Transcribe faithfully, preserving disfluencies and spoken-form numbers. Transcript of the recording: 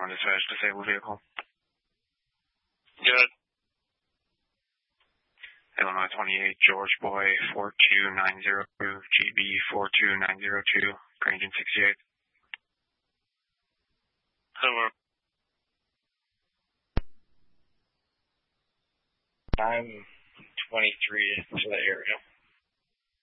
one dispatch, disabled vehicle. Good. Illinois twenty-eight, George Boy, four two nine zero two, G B four two nine zero two, Grandin sixty-eight. Over. I'm twenty-three to the area.